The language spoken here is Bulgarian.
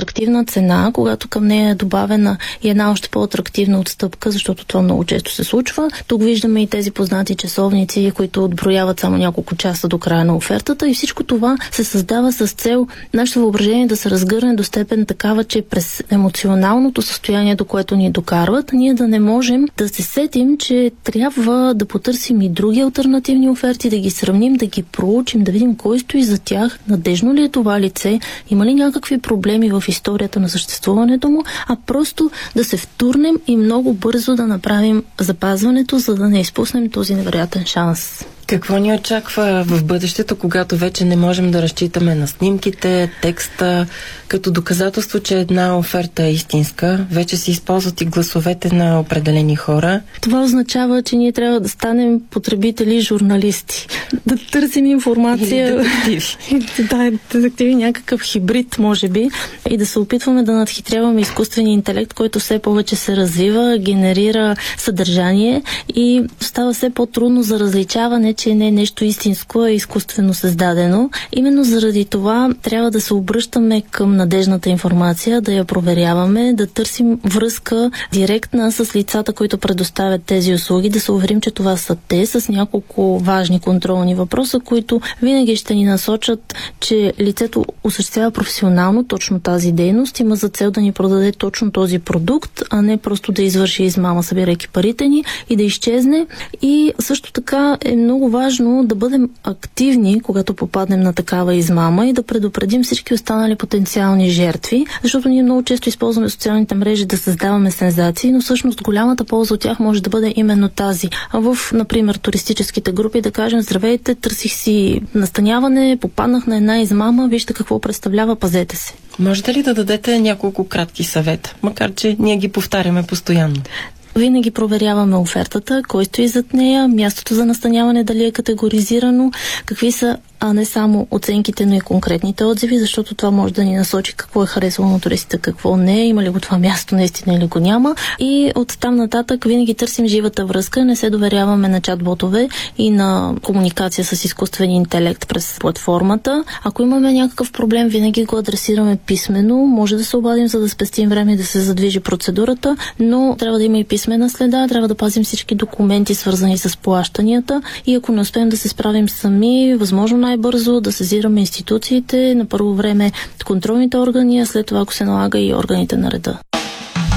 атрактивна цена, когато към нея е добавена и една още по-атрактивна отстъпка, защото това много често се случва. Тук виждаме и тези познати часовници, които отброяват само няколко часа до края на офертата, и всичко това се създава с цел нашето въображение да се разгърне до степен такава, че през емоционалното състояние, до което ни докарват, ние да не можем да се сетим, че трябва да потърсим и други алтернативни оферти, да ги сравним, да ги проучим, да видим кой стои за тях, надежно ли е това лице, има ли някакви проблеми в историята на съществуването му, а просто да се втурнем и много бързо да направим запазването, за да не изпуснем този невероятен шанс. Какво ни очаква в бъдещето, когато вече не можем да разчитаме на снимките, текста, като доказателство, че една оферта е истинска? Вече се използват и гласовете на определени хора. Това означава, че ние трябва да станем потребители, журналисти. Да търсим информация. Или детективи. Да, детективи, някакъв хибрид, може би. И да се опитваме да надхитряваме изкуствения интелект, който все повече се развива, генерира съдържание и става все по-трудно за различаване, че не е нещо истинско, а изкуствено създадено. Именно заради това трябва да се обръщаме към надежната информация, да я проверяваме, да търсим връзка директна с лицата, които предоставят тези услуги, да се уверим, че това са те, с няколко важни контролни въпроса, които винаги ще ни насочат, че лицето осъществява професионално точно тази дейност, има за цел да ни продаде точно този продукт, а не просто да извърши измама, събирайки парите ни и да изчезне. И също така е много важно да бъдем активни, когато попаднем на такава измама, и да предупредим всички останали потенциални жертви, защото ние много често използваме социалните мрежи да създаваме сензации, но всъщност голямата полза от тях може да бъде именно тази. В, например, туристическите групи да кажем: здравейте, търсих си настаняване, попаднах на една измама, вижте какво представлява, пазете се. Можете ли да дадете няколко кратки съвета, макар че ние ги повтаряме постоянно? Винаги проверяваме офертата, кой стои зад нея, мястото за настаняване дали е категоризирано, какви са не само оценките, но и конкретните отзиви, защото това може да ни насочи какво е харесало на туристите, какво не, има ли го това място наистина или го няма. И от там нататък винаги търсим живата връзка, не се доверяваме на чат-ботове и на комуникация с изкуствен интелект през платформата. Ако имаме някакъв проблем, винаги го адресираме писмено, може да се обадим, за да спестим време и да се задвижи процедурата, но трябва да има и писмена следа, трябва да пазим всички документи, свързани с плащанията, и ако не успеем да се справим сами, възможно най-бързо да сезираме институциите, на първо време контролните органи, а след това, ако се налага, и органите на реда.